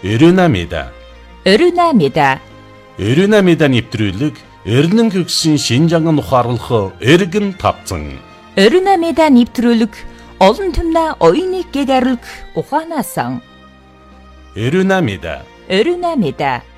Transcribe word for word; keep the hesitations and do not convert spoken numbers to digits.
Өрүнамида. Өрүнамида. Өрүнамида нэвтрүүлэг Эрдэнэ гүгсийн Шинжаан ухаарлах эргэн тавцан. Өрүнамида нэвтрүүлэг олон түмнэ оюуныг гэгэрэлг ухаанасан. Өрүнамида. Өрүнамида.